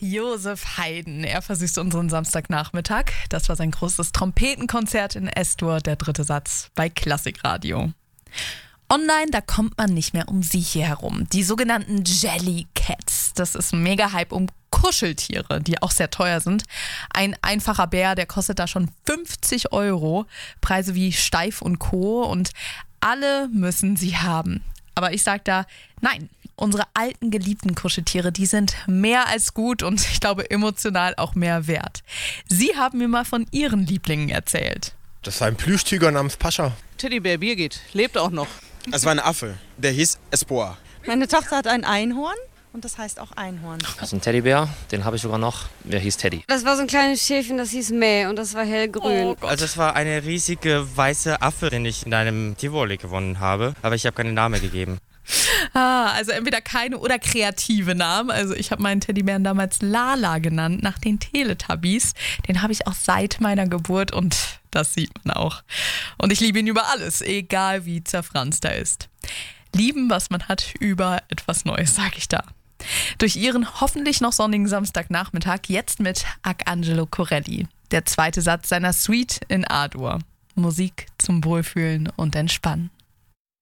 Josef Haydn. Er versüßt unseren Samstagnachmittag. Das war sein großes Trompetenkonzert in S-Dur, der dritte Satz bei Klassikradio. Online, da kommt man nicht mehr um sie hier herum. Die sogenannten Jellycats. Das ist ein Mega-Hype um Kuscheltiere, die auch sehr teuer sind. Ein einfacher Bär, der kostet da schon 50 €. Preise wie Steif und Co. Und alle müssen sie haben. Aber ich sag da, nein, unsere alten geliebten Kuscheltiere, die sind mehr als gut und ich glaube emotional auch mehr wert. Sie haben mir mal von ihren Lieblingen erzählt. Das war ein Plüschtiger namens Pascha. Teddybär Birgit lebt auch noch. Es war ein Affe, der hieß Espoir. Meine Tochter hat ein Einhorn und das heißt auch Einhorn. Das ist ein Teddybär, den habe ich sogar noch. Der hieß Teddy. Das war so ein kleines Schäfchen, das hieß Mäh und das war hellgrün. Also es war eine riesige weiße Affe, den ich in einem Tivoli gewonnen habe, aber ich habe keinen Namen gegeben. Also entweder keine oder kreative Namen. Also ich habe meinen Teddybären damals Lala genannt, nach den Teletubbies. Den habe ich auch seit meiner Geburt und das sieht man auch. Und ich liebe ihn über alles, egal wie zerfranst er ist. Lieben, was man hat, über etwas Neues, sag ich da. Durch ihren hoffentlich noch sonnigen Samstagnachmittag jetzt mit Arcangelo Corelli. Der zweite Satz seiner Suite in A-Dur. Musik zum Wohlfühlen und Entspannen.